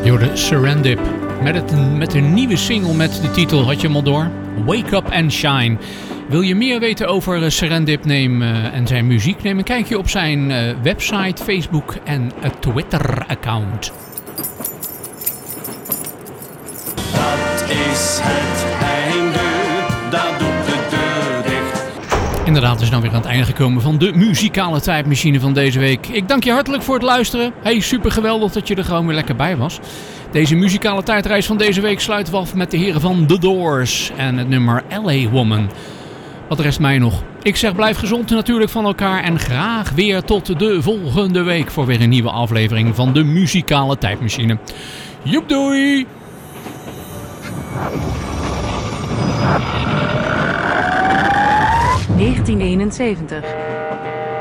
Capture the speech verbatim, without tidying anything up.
De Serendip met, het, met een nieuwe single met de titel, had je hem al door? Wake Up and Shine. Wil je meer weten over Serendip neem, uh, en zijn muziek? Neem een kijkje op zijn uh, website, Facebook en uh, Twitter-account. Dat is het einde, dat doet de deur dicht. Inderdaad, is nou weer aan het einde gekomen van de muzikale tijdmachine van deze week. Ik dank je hartelijk voor het luisteren. Hey, super geweldig dat je er gewoon weer lekker bij was. Deze muzikale tijdreis van deze week sluiten we af met de heren van The Doors en het nummer L A Woman. Wat rest mij nog? Ik zeg blijf gezond natuurlijk van elkaar en graag weer tot de volgende week voor weer een nieuwe aflevering van de muzikale tijdmachine. Joep doei! negentien eenenzeventig